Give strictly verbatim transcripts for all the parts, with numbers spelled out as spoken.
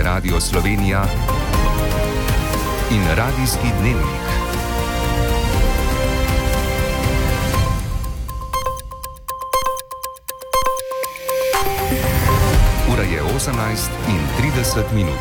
Radio Slovenija in Radijski dnevnik. Ura je osemnajst in trideset minut.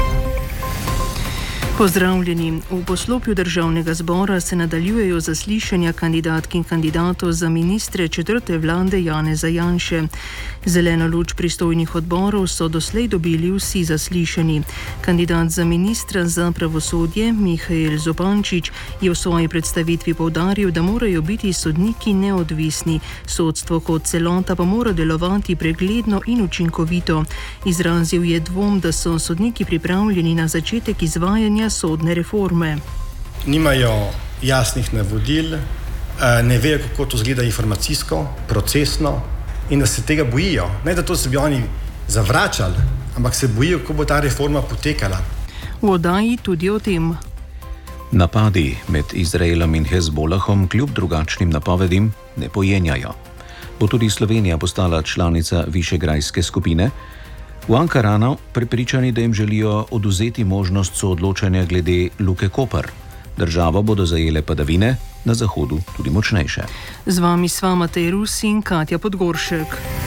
Pozdravljeni. V poslopju Državnega zbora se nadaljujejo zaslišanja kandidatk in kandidatov za ministre četrte vlade Janeza Janše. Zeleno luč pristojnih odborov so doslej dobili vsi zaslišani. Kandidat za ministra za pravosodje Mihael Zupančič je v svoji predstavitvi poudaril, da morajo biti sodniki neodvisni, sodstvo kot celota pa mora delovati pregledno in učinkovito. Izrazil je dvom, da so sodniki pripravljeni na začetek izvajanja sodne reforme. Nimajo jasnih navodil, ne vejo, kako to izgleda informacijsko, procesno in da se tega bojijo. Ne, da to se bi oni zavračali, ampak se bojijo, kako bo ta reforma potekala. V oddaji tudi o tem. Napadi med Izraelom in Hezbolahom kljub drugačnim napovedim ne pojenjajo. Bo tudi Slovenija postala članica Višegrajske skupine? V Ankaranu prepričani, da jim želijo odvzeti možnost soodločanja glede Luke Koper. Državo bodo zajele padavine, na zahodu tudi močnejše. Z vami sva Matej Rus in Katja Podgoršek.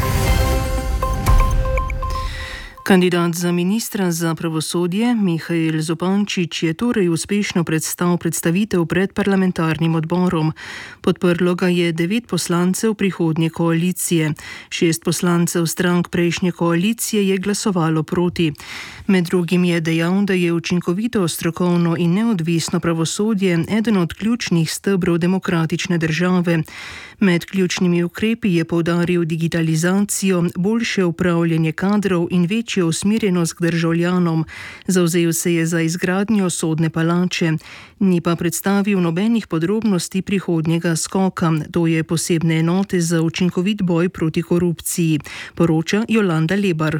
Kandidat za ministra za pravosodje Mihael Zupančič je torej uspešno predstavil predstavitev pred parlamentarnim odborom. Podprlo ga je devet poslancev prihodnje koalicije. Šest poslancev strank prejšnje koalicije je glasovalo proti. Med drugim je dejal, da je učinkovito, strokovno in neodvisno pravosodje eden od ključnih stebrov demokratične države. Med ključnimi ukrepi je poudaril digitalizacijo, boljše upravljanje kadrov in večjo usmerjenost k državljanom. Zavzel se je za izgradnjo sodne palače. Ni pa predstavil nobenih podrobnosti prihodnjega skoka, to je posebne enote za učinkovit boj proti korupciji, poroča Jolanda Lebar.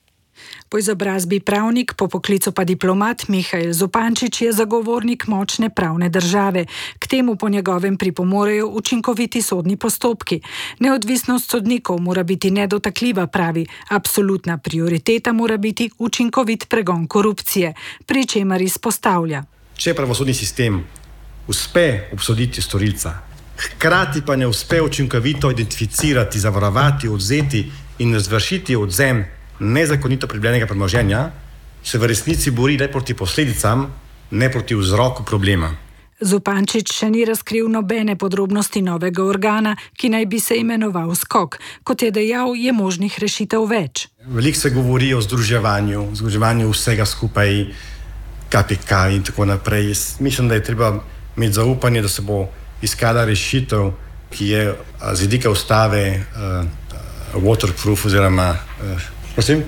Po izobrazbi pravnik, po poklicu pa diplomat Mihael Zupančič je zagovornik močne pravne države. K temu po njegovem pripomorejo učinkoviti sodni postopki. Neodvisnost sodnikov mora biti nedotakljiva, pravi. Absolutna prioriteta mora biti učinkovit pregon korupcije, pri čemer izpostavlja. Če pravosodni sistem uspe obsoditi storilca, hkrati pa ne uspe učinkovito identificirati, zavarovati, odvzeti in izvršiti odvzem nezakonito pridobljenega premoženja, se v resnici bori le proti posledicam, ne proti vzroku problema. Zupančič še ni razkril nobene podrobnosti novega organa, ki naj bi se imenoval Skok. Kot je dejal, je možnih rešitev več. Veliko se govori o združevanju, združevanju vsega skupaj, K P K in tako naprej. Mislim, da je treba imeti zaupanje, da se bo iskala rešitev, ki je z vidika ustave uh, waterproof oziroma uh, Prosim?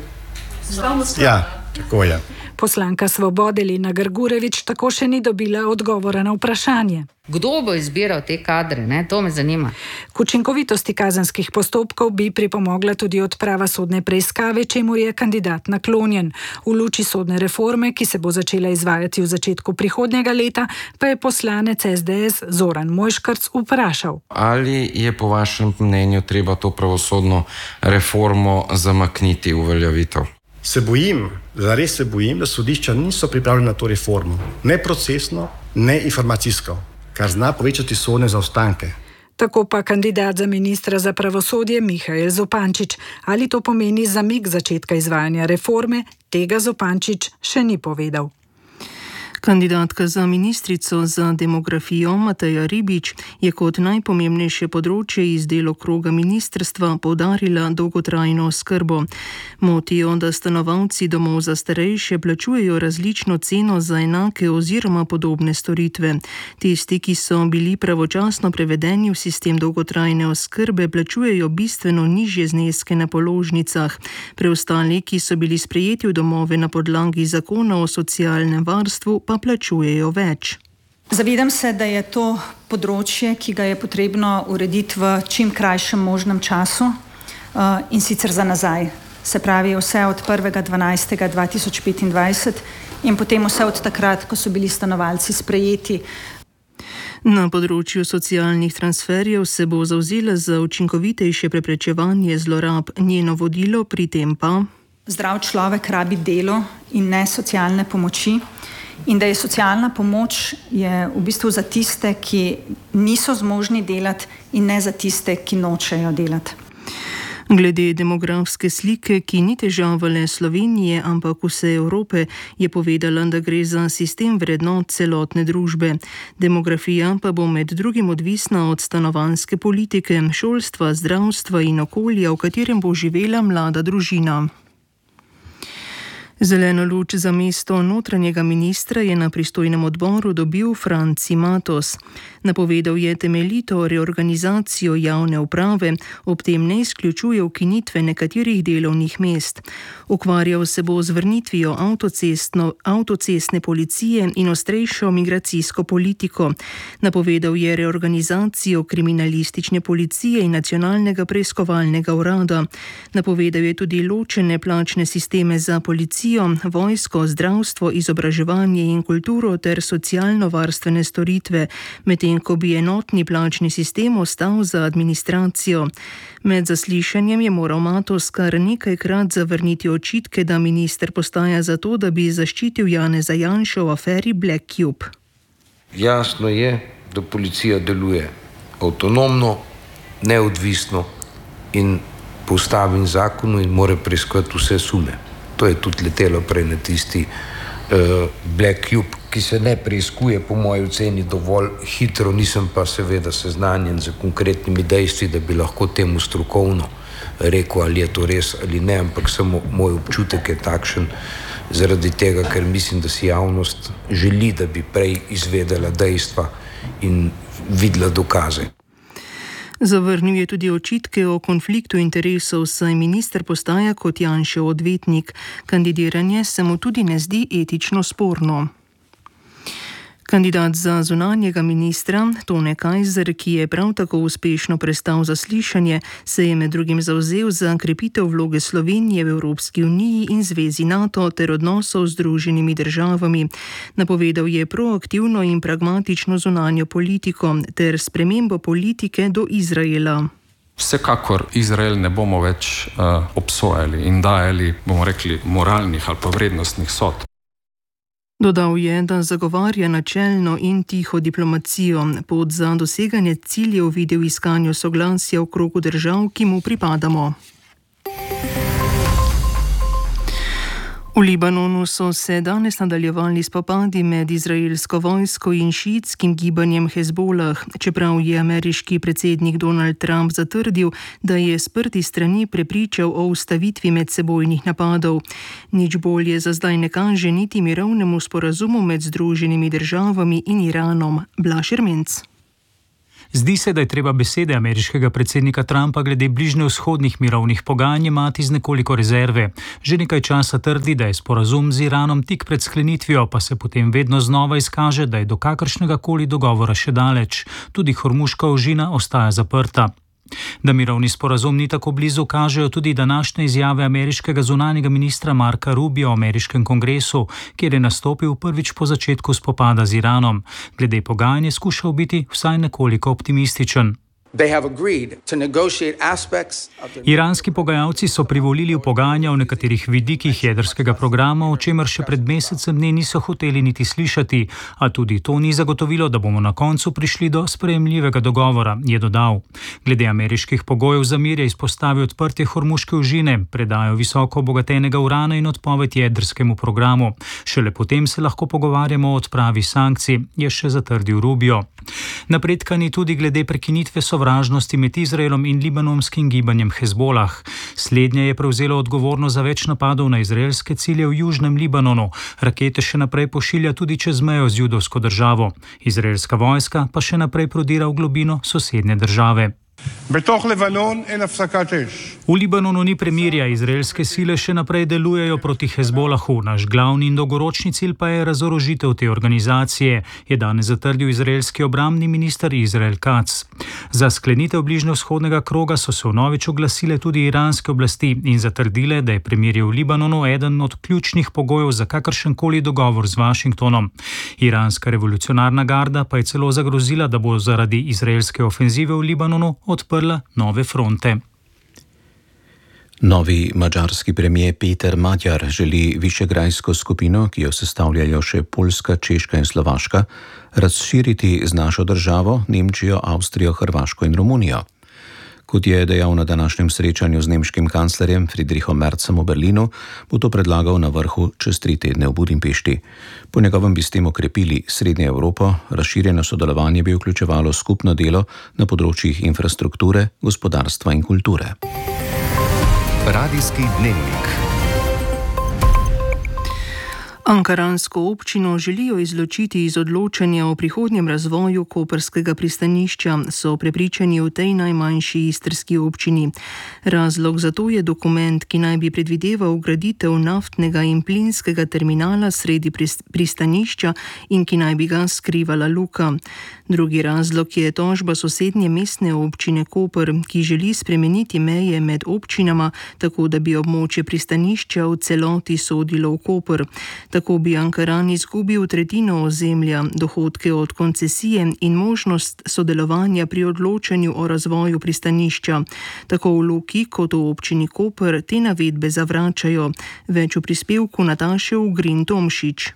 Ja, tako je. Poslanka Svobode Lena Grgurevič tako še ni dobila odgovora na vprašanje. Kdo bo izbiral te kadre, ne? To me zanima. K učinkovitosti kazenskih postopkov bi pripomogla tudi odprava sodne preiskave, čemu je kandidat naklonjen. V luči sodne reforme, ki se bo začela izvajati v začetku prihodnjega leta, pa je poslanec S D S Zoran Mojškrc vprašal. Ali je po vašem mnenju treba to pravosodno reformo zamakniti v uveljavitev? Se bojim, zares se bojim, da sodišča niso pripravljena na to reformo. Ne procesno, ne informacijsko, kar zna povečati sodne zaostanke. Tako pa kandidat za ministra za pravosodje Mihael Zupančič. Ali to pomeni zamik začetka izvajanja reforme, tega Zupančič še ni povedal. Kandidatka za ministrico za demografijo Mateja Ribič je kot najpomembnejše področje iz delokroga ministrstva poudarila dolgotrajno oskrbo. Motijo, da stanovalci domov za starejše plačujejo različno ceno za enake oziroma podobne storitve. Tisti, ki so bili pravočasno prevedeni v sistem dolgotrajne oskrbe, plačujejo bistveno nižje zneske na položnicah. Preostali, ki so bili sprejeti v domove na podlagi zakona o socialnem varstvu, pa plačujejo več. Zavedam se, da je to področje, ki ga je potrebno urediti v čim krajšem možnem času in sicer za nazaj. Se pravi vse od prvega dvanajstega dva tisoč petindvajset in potem vse od takrat, ko so bili stanovalci sprejeti. Na področju socialnih transferjev se bo zavzela za učinkovitejše preprečevanje zlorab. Njeno vodilo pri tem pa: zdrav človek rabi delo in ne socialne pomoči in da je socialna pomoč je v bistvu za tiste, ki niso zmožni delati in ne za tiste, ki nočejo delati. Glede demografske slike, ki ni težava le Slovenije, ampak vse Evrope, je povedala, da gre za sistem vrednot celotne družbe. Demografija pa bo med drugim odvisna od stanovanjske politike, šolstva, zdravstva in okolja, v katerem bo živela mlada družina. Zeleno luč za mesto notranjega ministra je na pristojnem odboru dobil Franci Matos. Napovedal je temeljito reorganizacijo javne uprave, ob tem ne izključuje ukinitve nekaterih delovnih mest. Ukvarjal se bo z vrnitvijo avtocestne policije in ostrejšo migracijsko politiko. Napovedal je reorganizacijo kriminalistične policije in nacionalnega preiskovalnega urada. Napovedal je tudi ločene plačne sisteme za policijo, vojsko, zdravstvo, izobraževanje in kulturo ter socialno-varstvene storitve, medtem ko bi enotni plačni sistem ostal za administracijo. Med zaslišanjem je moral Matos kar nekajkrat zavrniti očitke, da minister postaja za to, da bi zaščitil Janeza Janšo v aferi Black Cube. Jasno je, da policija deluje avtonomno, neodvisno in po ustavi in zakonu in mora preiskovati vse sume. To je tudi letelo prej na tisti uh, Black Cube, ki se ne preiskuje po moji oceni dovolj hitro, nisem pa seveda seznanjen z konkretnimi dejstvi, da bi lahko temu strokovno rekel, ali je to res ali ne, ampak samo moj občutek je takšen zaradi tega, ker mislim, da si javnost želi, da bi prej izvedela dejstva in videla dokaze. Zavrnil je tudi očitke o konfliktu interesov, saj minister postaja kot Janšev odvetnik. Kandidiranje se mu tudi ne zdi etično sporno. Kandidat za zunanjega ministra, Tone Kajzer, ki je prav tako uspešno prestal zaslišanje, se je med drugim zavzel za krepitev vloge Slovenije v Evropski uniji in zvezi NATO ter odnosov z Združenimi državami. Napovedal je proaktivno in pragmatično zunanjo politiko ter spremembo politike do Izraela. Vsekakor Izrael ne bomo več uh, obsojali in dajali, bomo rekli, moralnih ali pa vrednostnih sodb. Dodal je, da zagovarja načelno in tiho diplomacijo, pot za doseganje ciljev vidi v iskanju soglasja v krogu držav, ki mu pripadamo. V Libanonu so se danes nadaljevali spopadi med izraelsko vojsko in šiitskim gibanjem Hezbolah, čeprav je ameriški predsednik Donald Trump zatrdil, da je sprti strani prepričal o ustavitvi medsebojnih napadov. Nič bolje za zdaj ne kaže niti mirovnemu sporazumu med Združenimi državami in Iranom. Blaž Ermenc. Zdi se, da je treba besede ameriškega predsednika Trumpa glede bližnjevzhodnih mirovnih pogajanj jemati z nekoliko rezerve. Že nekaj časa trdi, da je sporazum z Iranom tik pred sklenitvijo, pa se potem vedno znova izkaže, da je do kakršnega koli dogovora še daleč. Tudi Hormuška ožina ostaja zaprta. Da mirovni sporazum ni tako blizu, kažejo tudi današnje izjave ameriškega zunanjega ministra Marka Rubija v ameriškem kongresu, kjer je nastopil prvič po začetku spopada z Iranom. Glede pogajanj je skušal biti vsaj nekoliko optimističen. Iranski pogajalci so privolili v pogajanja o nekaterih vidikih jedrskega programa, o čemer še pred mesecem dni niso hoteli niti slišati, a tudi to ni zagotovilo, da bomo na koncu prišli do sprejemljivega dogovora, je dodal. Glede ameriških pogojev za mir je izpostavil odprtje Hormuške ožine, predajo visoko obogatenega urana in odpoved jedrskemu programu. Šele potem se lahko pogovarjamo o odpravi sankcij, je še zatrdil Rubio. Napredka ni tudi glede prekinitve sovražnosti med Izraelom in libanonskim gibanjem Hezbolah. Slednje je prevzelo odgovornost za več napadov na izraelske cilje v južnem Libanonu. Rakete še naprej pošilja tudi čez mejo z judovsko državo. Izraelska vojska pa še naprej prodira v globino sosednje države. V Libanonu ni premirja, izraelske sile še naprej delujejo proti Hezbolahu. Naš glavni in dolgoročni cilj pa je razorožitev te organizacije, je danes zatrdil izraelski obrambni minister Izrael Katz. Za sklenitev bližnjevzhodnega kroga so se vnovič oglasile tudi iranske oblasti in zatrdile, da je premirje v Libanonu eden od ključnih pogojev za kakršenkoli dogovor z Washingtonom. Iranska revolucionarna garda pa je celo zagrozila, da bo zaradi izraelske ofenzive v Libanonu odprla nove fronte. Novi madžarski premijer Peter Magyar želi višegrajsko skupino, ki jo sestavljajo še Poljska, Češka in Slovaška, razširiti z našo državo, Nemčijo, Avstrijo, Hrvaško in Romunijo. Kot je dejal na današnjem srečanju z nemškim kanclerjem Friedrichom Merzom v Berlinu, bo to predlagal na vrhu čez tri tedne v Budimpešti. Po njegovem bi s tem okrepili Srednjo Evropo, razširjeno sodelovanje bi vključevalo skupno delo na področjih infrastrukture, gospodarstva in kulture. Radijski dnevnik. Ankaransko občino želijo izločiti iz odločanja o prihodnjem razvoju koprskega pristanišča, so prepričani v tej najmanjši istrski občini. Razlog za to je dokument, ki naj bi predvideval graditev naftnega in plinskega terminala sredi pristanišča in ki naj bi ga skrivala luka. Drugi razlog je tožba sosednje mestne občine Koper, ki želi spremeniti meje med občinama, tako da bi območje pristanišča v celoti sodilo v Koper. Tako bi Ankaran izgubil tretjino ozemlja, dohodke od koncesije in možnost sodelovanja pri odločanju o razvoju pristanišča. Tako v Luki kot v občini Koper te navedbe zavračajo. Več v prispevku Nataše Ugrin-Tomšič.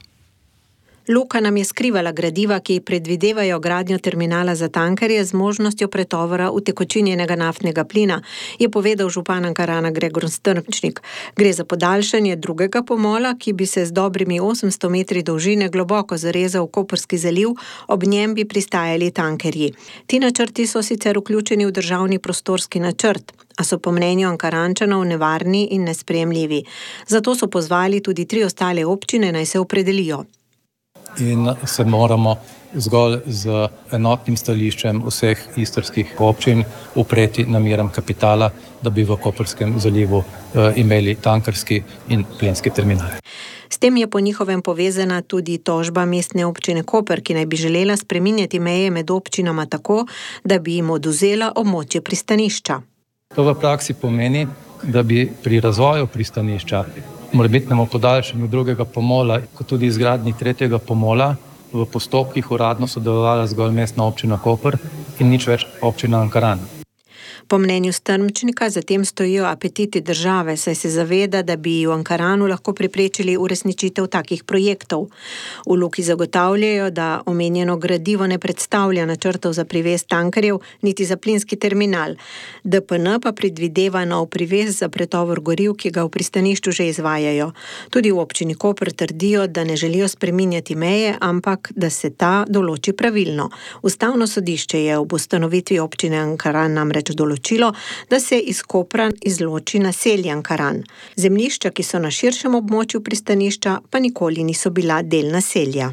Luka nam je skrivala gradiva, ki predvidevajo gradnjo terminala za tankerje z možnostjo pretovora utekočinjenega naftnega plina, je povedal župan Ankarana Gregor Strmčnik. Gre za podaljšanje drugega pomola, ki bi se z dobrimi osemsto metri dolžine globoko zarezal v Koprski zaliv, ob njem bi pristajali tankerji. Ti načrti so sicer vključeni v državni prostorski načrt, a so po mnenju Ankarančanov nevarni in nesprejemljivi. Zato so pozvali tudi tri ostale občine, naj se opredelijo. In se moramo zgolj z enotnim stališčem vseh istrskih občin upreti nameram kapitala, da bi v Koprskem zalivu eh, imeli tankerski in plinski terminal. S tem je po njihovem povezana tudi tožba mestne občine Koper, ki naj bi želela spreminjati meje med občinama tako, da bi jim odvzela območje pristanišča. To v praksi pomeni, da bi pri razvoju pristanišča, morebitnemu podaljšanju drugega pomola, kot tudi izgradnji tretjega pomola, v postopkih uradno sodelovala zgolj mestna občina Koper in nič več občina Ankaran. Po mnenju Strmčnika zatem stojijo apetiti države, saj se zaveda, da bi v Ankaranu lahko preprečili uresničitev takih projektov. V Luki zagotavljajo, da omenjeno gradivo ne predstavlja načrtov za privez tankerjev, niti za plinski terminal. D P N pa predvideva nov privez za pretovor goriv, ki ga v pristanišču že izvajajo. Tudi v občini Koper trdijo, da ne želijo spreminjati meje, ampak da se ta določi pravilno. Ustavno sodišče je ob ustanovitvi občine Ankaran namreč določilo, da se iz Kopra izloči naselje Ankaran. Zemljišča, ki so na širšem območju pristanišča, pa nikoli niso bila del naselja.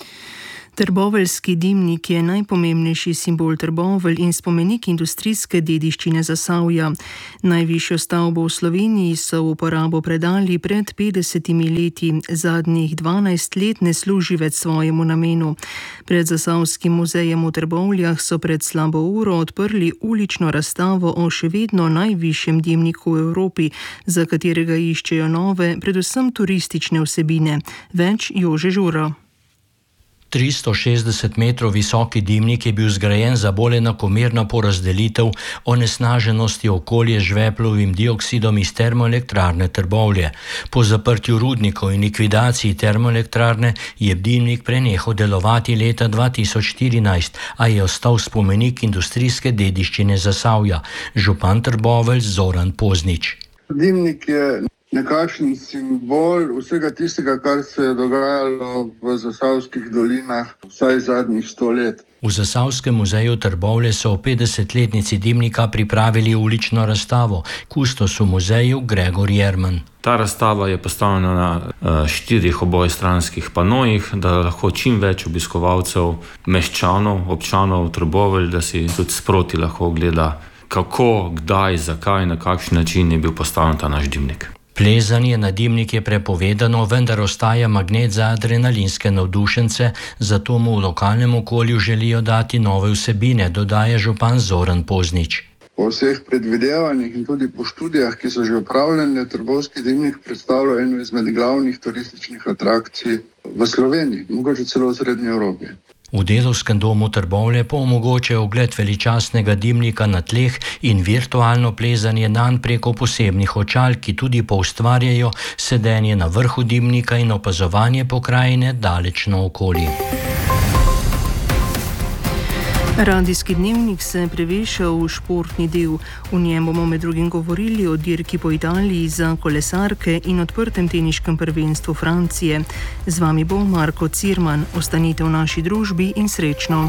Trboveljski dimnik je najpomembnejši simbol Trbovelj in spomenik industrijske dediščine Zasavja. Najvišjo stavbo v Sloveniji so v uporabo predali pred petdesetimi leti, zadnjih dvanajst let ne služi več svojemu namenu. Pred Zasavskim muzejem v Trbovljah so pred slabo uro odprli ulično razstavo o še vedno najvišjem dimniku v Evropi, za katerega iščejo nove, predvsem turistične vsebine. Več Jože Žuro. tristo šestdeset metrov visoki dimnik je bil zgrajen za bolj enakomerno porazdelitev onesnaženosti okolja z žveplovim dioksidom iz termoelektrarne Trbovlje. Po zaprtju rudnikov in likvidaciji termoelektrarne je dimnik prenehal delovati leta dva tisoč štirinajst, a je ostal spomenik industrijske dediščine Zasavja. Župan Trbovelj Zoran Poznič. Dimnik je nekakšen simbol vsega tistega, kar se je dogajalo v Zasavskih dolinah vsaj zadnjih sto let. V Zasavskem muzeju Trbovlje so v petdesetletnici dimnika pripravili ulično razstavo. Kustos v muzeju Gregor Jerman. Ta razstava je postavljena na uh, štirih obojestranskih panojih, da lahko čim več obiskovalcev, meščanov, občanov Trbovelj, da si tudi sproti lahko gleda, kako, kdaj, zakaj, na kakšen način je bil postavljen ta naš dimnik. Plezanje na dimnik je prepovedano, vendar ostaja magnet za adrenalinske navdušence, zato mu v lokalnem okolju želijo dati nove vsebine, dodaja župan Zoran Poznič. Po vseh predvidevanjih in tudi po študijah, ki so že opravljene, Trbovski dimnik predstavlja eno izmed glavnih turističnih atrakcij v Sloveniji, mogoče celo v Srednji Evropi. V Delavskem domu Trbovlje pa omogočajo ogled veličastnega dimnika na tleh in virtualno plezanje nanj preko posebnih očal, ki tudi poustvarjajo sedenje na vrhu dimnika in opazovanje pokrajine daleč naokoli. Radijski dnevnik se preveša v športni del. V njem bomo med drugim govorili o dirki po Italiji za kolesarke in odprtem teniškem prvenstvu Francije. Z vami bo Marko Cirman. Ostanite v naši družbi in srečno.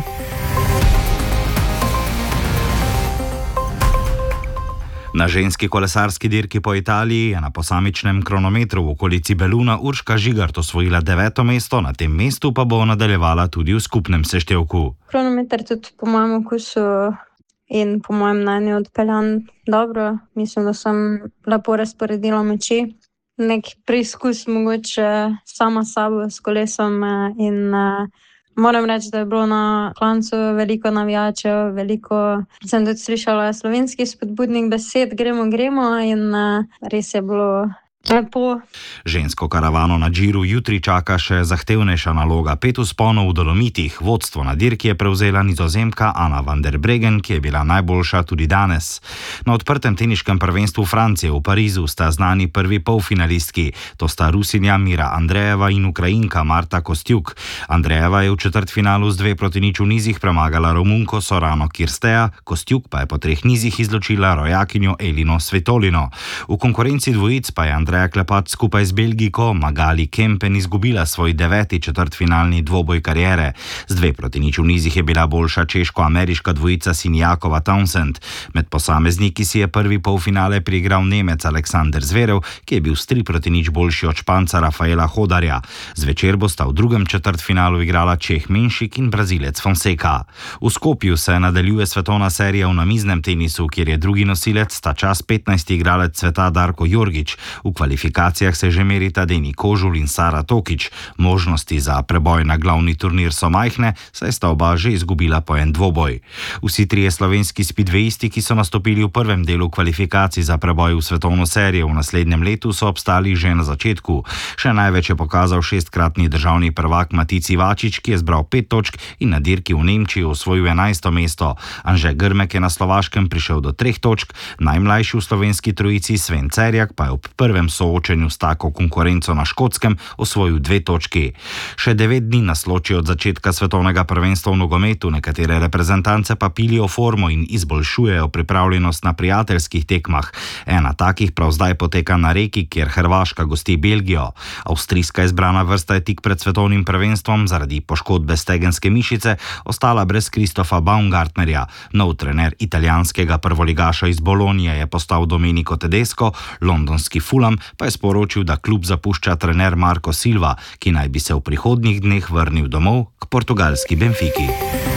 Na ženski kolesarski dirki po Italiji je na posamičnem kronometru v okolici Beluna Urška Žigart osvojila deveto mesto, na tem mestu pa bo nadaljevala tudi v skupnem seštevku. Kronometer tudi po mojem okusu in po mojem mnenju odpeljan dobro. Mislim, da sem lepo razporedila moči. Nek preizkus mogoče sama sabo s kolesom in moram reči, da je bilo na klancu veliko navijačev, veliko sem tudi slišala slovenskih spodbudnih besed, gremo, gremo in res je bilo lepo. Žensko karavano na Džiru jutri čaka še zahtevnejša naloga. Pet vzponov v Dolomitih. Vodstvo na dirki je prevzela Nizozemka Anna van der Breggen, ki je bila najboljša tudi danes. Na odprtem teniškem prvenstvu Francije v Parizu sta znani prvi polfinalistki. To sta Rusinja Mira Andrejeva in Ukrajinka Marta Kostjuk. Andrejeva je v četrtfinalu z dve proti nič v nizih premagala Romunko Sorano Kirsteja, Kostjuk pa je po treh nizih izločila rojakinjo Elino Svetolino. V konkurenci dvojic pa je Andreja Klepač skupaj z Belgijko Magali Kempen izgubila svoj deveti četrtfinalni dvoboj kariere. Z dve proti nič v nizih je bila boljša češko-ameriška dvojica Sinjakova Townsend. Med posamezniki si je prvi polfinale priigral Nemec Aleksander Zverev, ki je bil s tri proti nič boljši od Španca Rafaela Hodarja. Zvečer bosta v drugem četrtfinalu igrala Čeh Menšik in Brazilec Fonseca. V Skopju se nadaljuje svetovna serija v namiznem tenisu, kjer je drugi nosilec ta čas petnajsti igralec sveta Darko Jorgić. V kvalifikacijah se že merita Deni Kožul in Sara Tokić. Možnosti za preboj na glavni turnir so majhne, saj sta oba že izgubila po en dvoboj. Vsi trije slovenski spidvejisti, ki so nastopili v prvem delu kvalifikacij za preboj v svetovno serijo v naslednjem letu, so obstali že na začetku. Še največ je pokazal šestkratni državni prvak Matic Ivačič, ki je zbral pet točk in na dirki v Nemčiji osvojil enajsto mesto. Anže Grmek je na Slovaškem prišel do treh točk, najmlajši v slovenski trojici Sven Cerjak pa je ob prvem soočenju s tako konkurenco na Škotskem osvojil dve točki. Še devet dni nas loči od začetka svetovnega prvenstva v nogometu, nekatere reprezentance pa pilijo formo in izboljšujejo pripravljenost na prijateljskih tekmah. Ena takih prav zdaj poteka na Reki, kjer Hrvaška gosti Belgijo. Avstrijska izbrana vrsta je tik pred svetovnim prvenstvom zaradi poškodbe stegenske mišice ostala brez Kristofa Baumgartnerja. Nov trener italijanskega prvoligaša iz Bolonije je postal Domenico Tedesco, londonski Fulham pa je sporočil, da klub zapušča trener Marko Silva, ki naj bi se v prihodnjih dneh vrnil domov k portugalski Benfiki.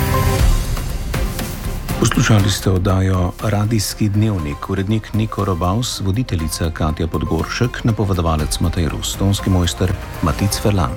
Poslušali ste oddajo Radijski dnevnik, urednik Niko Robaus, voditeljica Katja Podgoršek, napovedovalec Matej Rus, tonski mojster Matic Ferlan.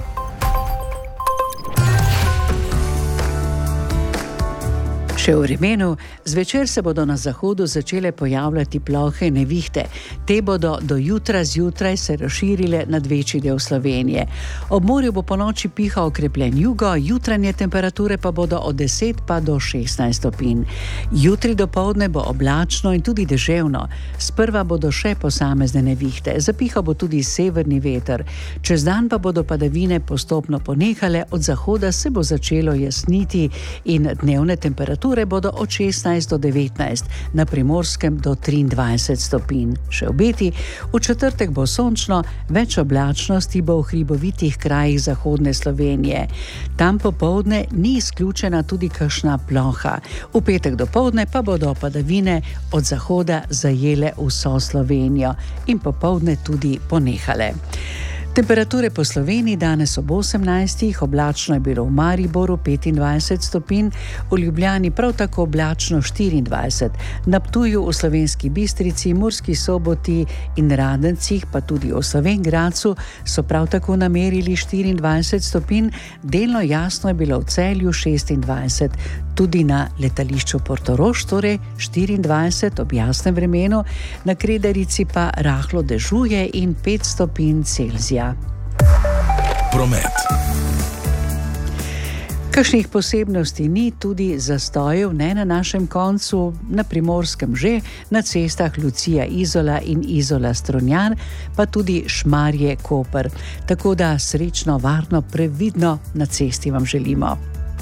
Še v vremenu, zvečer se bodo na zahodu začele pojavljati plohe nevihte. Te bodo do jutra zjutraj se razširile nad večji del Slovenije. Ob morju bo po noči pihal okrepljen jugo, jutranje temperature pa bodo od deset pa do šestnajst stopinj. Jutri dopoldne bo oblačno in tudi deževno. Sprva bodo še posamezne nevihte, zapihal bo tudi severni veter. Čez dan pa bodo padavine postopno ponehale, od zahoda se bo začelo jasniti in dnevne temperature bodo od šestnajst do devetnajst, na Primorskem do triindvajset stopinj. Še obeti, v četrtek bo sončno, več oblačnosti bo v hribovitih krajih zahodne Slovenije. Tam popoldne ni izključena tudi kakšna ploha. V petek dopoldne pa bodo padavine od zahoda zajele vso Slovenijo in popoldne tudi ponehale. Temperature po Sloveniji danes ob osemnajstih, oblačno je bilo v Mariboru petindvajset stopinj, v Ljubljani prav tako oblačno štiriindvajset, na Ptuju, v Slovenski Bistrici, Murski Soboti in Radencih, pa tudi v Slovenj Gradcu so prav tako namerili štiriindvajset stopinj, delno jasno je bilo v Celju šestindvajset, tudi na letališču Portorož, torej štiriindvajset ob jasnem vremenu, na Kredarici pa rahlo dežuje in pet stopinj Celzija. Promet. Kakšnih posebnosti ni, tudi zastojev ne na našem koncu, na Primorskem že, na cestah Lucija Izola in Izola Strunjan, pa tudi Šmarje Koper. Tako da srečno, varno, previdno na cesti vam želimo.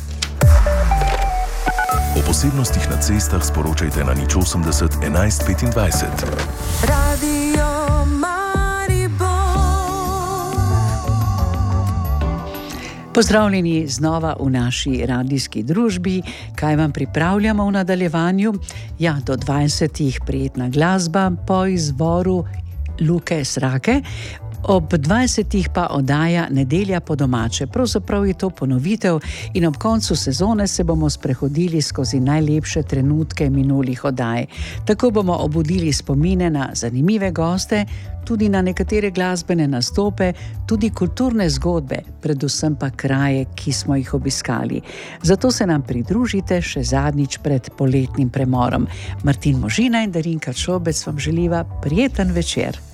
O posebnostih na cestah sporočajte na nič osemdeset enajst petindvajset. Radio Pozdravljeni znova v naši radijski družbi. Kaj vam pripravljamo v nadaljevanju? Ja, do dvajsetih prijetna glasba po izvoru Luke Srake. Ob dvajsetih pa oddaja Nedelja po domače. Pravzaprav je to ponovitev in ob koncu sezone se bomo sprehodili skozi najlepše trenutke minulih oddaj. Tako bomo obudili spomine na zanimive goste, tudi na nekatere glasbene nastope, tudi kulturne zgodbe, predvsem pa kraje, ki smo jih obiskali. Zato se nam pridružite še zadnjič pred poletnim premorom. Martin Možina in Darinka Čobec vam želiva prijeten večer.